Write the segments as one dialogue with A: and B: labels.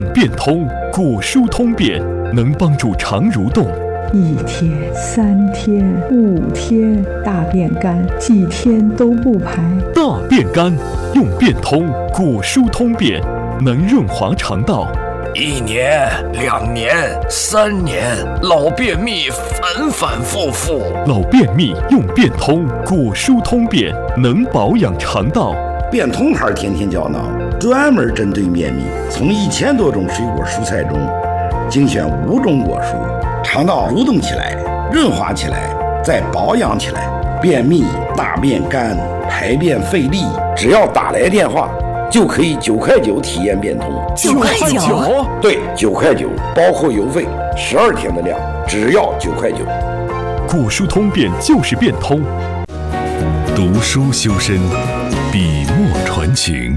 A: 变通果蔬通便，能帮助肠蠕动。
B: 1天、3天、5天，大便干，几天都不排。
A: 大便干，用变通果蔬通便，能润滑肠道。
C: 1年、2年、3年，老便秘反反复复。
A: 老便秘用变通果蔬通便，能保养肠道。
D: 变通牌天天胶囊专门针对便秘，从1000多种水果蔬菜中精选5种果蔬，肠道蠕动起来，润滑起来，再保养起来。便秘、大便干、排便费力，只要打来电话就可以9块9体验变通。
E: 9块9？
D: 对，9块9，包括邮费，12天的量，只要9块9。
A: 果蔬通便就是变通。
F: 读书修身，笔墨传情。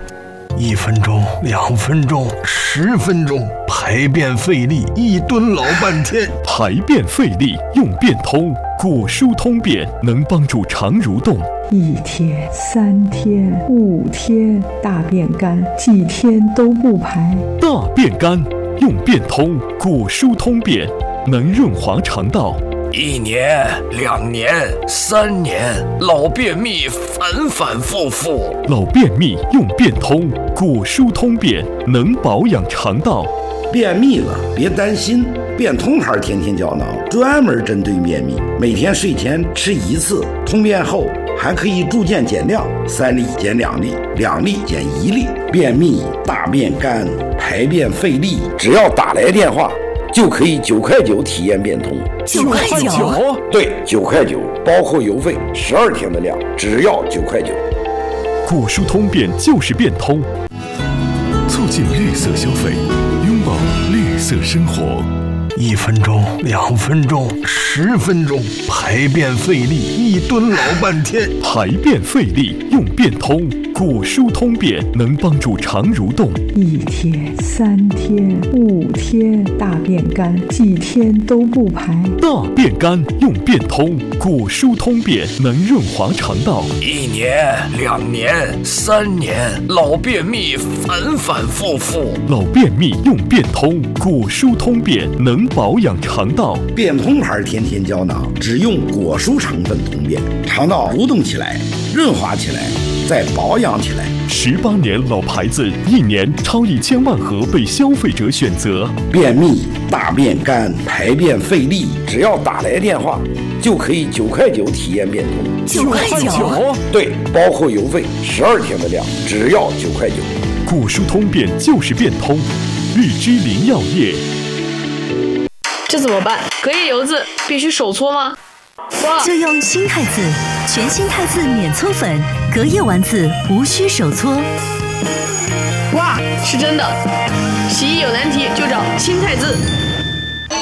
G: 1分钟、2分钟、10分钟，排便费力，一蹲老半天。
A: 排便费力用变通果蔬通便，能帮助肠蠕动。
B: 1天、3天、5天，大便干，几天都不排。
A: 大便干，用变通果蔬通便，能润滑肠道。
C: 1年、2年、3年，老便秘反反复复。
A: 老便秘用变通果蔬通便，能保养肠道。
D: 便秘了别担心，变通牌天天胶囊专门针对便秘，每天睡前吃1次，通便后还可以逐渐减量，3粒减2粒，2粒减1粒。便秘、大便干、排便费力，只要打来电话就可以9块9体验变通。
E: 9块9？
D: 对，9块9，包括邮费，12天的量，只要9块9。
A: 果蔬通便就是变通，
F: 促进绿色消费，拥抱绿色生活。
G: 1分钟、2分钟、10分钟，排便费力，一蹲老半天。
A: 排便费力用变通果蔬通便，能帮助肠蠕动。
B: 1天、3天、5天，大便干，几天都不排。
A: 大便干用变通果蔬通便，能润滑肠道。
C: 1年、2年、3年，老便秘反反复复。
A: 老便秘用变通果蔬通便，能保养肠道。
D: 变通牌天天胶囊只用果蔬成分通便，肠道蠕动起来，润滑起来，再保养起来。
A: 18年老牌子，1年超1000万盒被消费者选择。
D: 便秘、大便干、排便费力，只要打来电话就可以9块9体验变通。
E: 9块9？
D: 对，包括邮费，12天的量，只要9块9。
A: 果蔬通便就是变通，绿芝林药业。
H: 这怎么办？隔夜油渍必须手搓吗？
E: 就用新太子，全新太子免搓粉，隔夜丸子无需手搓。
H: 哇，是真的！洗衣有难题就找新太子。
I: 妈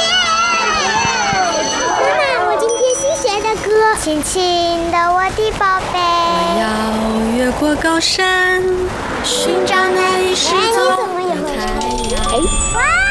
I: 妈，我今天新学的歌，亲亲的我的宝贝。
J: 我要越过高山，寻找那一失踪的太阳。
I: 哇！